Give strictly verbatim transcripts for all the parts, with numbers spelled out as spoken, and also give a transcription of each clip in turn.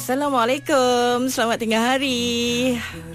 Assalamualaikum, selamat tengah hari.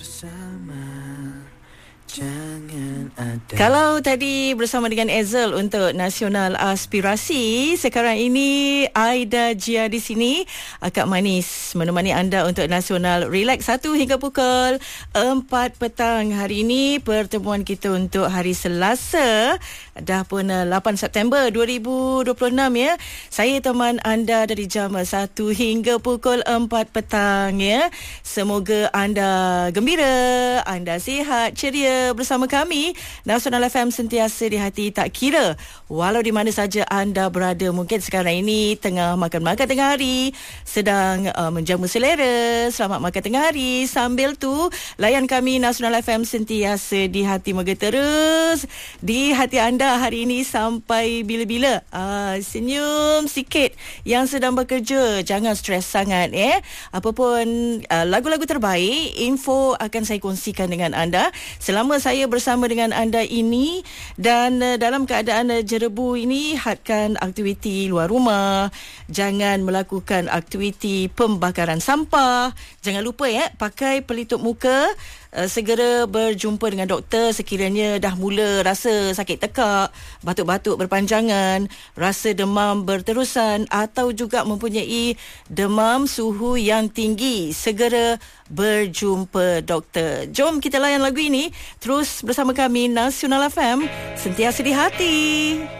Kalau tadi bersama dengan Ezel untuk Nasional Aspirasi, sekarang ini Aida Jia di sini, Akak Manis, menemani anda untuk Nasional Relax satu hingga pukul empat petang. Hari ini pertemuan kita untuk hari Selasa, dah pun lapan September dua ribu dua puluh enam ya. Saya teman anda dari jam satu hingga pukul empat petang ya. Semoga anda gembira, anda sihat, ceria bersama kami. Nasional F M sentiasa di hati tak kira walau di mana saja anda berada. Mungkin sekarang ini tengah makan-makan tengah hari, sedang uh, menjamu selera, selamat makan tengah hari. Sambil tu layan kami Nasional F M sentiasa di hati, moga terus di hati anda hari ini sampai bila-bila. uh, Senyum sikit yang sedang bekerja, jangan stres sangat eh. Apapun uh, lagu-lagu terbaik, info akan saya kongsikan dengan anda selama saya bersama dengan anda ini. Dan uh, dalam keadaan uh, jerebu ini, hadkan aktiviti luar rumah, jangan melakukan aktiviti pembakaran sampah. Jangan lupa ya, pakai pelitup muka. Uh, segera berjumpa dengan doktor sekiranya dah mula rasa sakit tekak, batuk-batuk berpanjangan, rasa demam berterusan atau juga mempunyai demam suhu yang tinggi. Segera berjumpa doktor. Jom kita layan lagu ini terus bersama kami Nasional F M, sentiasa di hati.